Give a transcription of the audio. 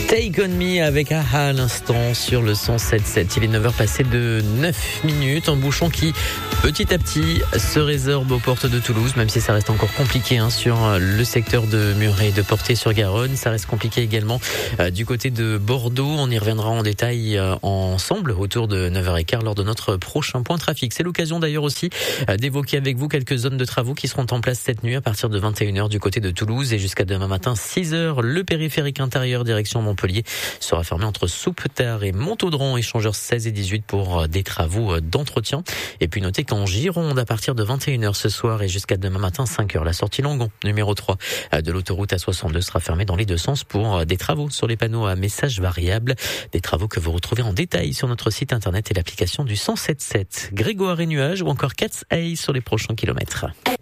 Take On Me avec AHA à l'instant sur le 107.7. Il est 9h passé de 9 minutes. Un bouchon qui, petit à petit, se résorbe aux portes de Toulouse, même si ça reste encore compliqué sur le secteur de Muret et de Portet-sur-Garonne. Ça reste compliqué également du côté de Bordeaux. On y reviendra en détail ensemble autour de 9h15 lors de notre prochain point trafic. C'est l'occasion d'ailleurs aussi d'évoquer avec vous quelques zones de travaux qui seront en place cette nuit à partir de 21h du côté de Toulouse et jusqu'à demain matin 6h. Le périphérique intérieur direction Montpellier sera fermé entre Soupeterre et Montaudran, échangeurs 16 et 18 pour des travaux d'entretien. Et puis notez qu'en Gironde, à partir de 21h ce soir et jusqu'à demain matin 5h, la sortie Langon, numéro 3 de l'autoroute A62 sera fermée dans les deux sens pour des travaux sur les panneaux à messages variables. Des travaux que vous retrouvez en détail sur notre site internet et l'application du 107.7. Grégoire et Nuages ou encore Cat's Eye sur les prochains kilomètres.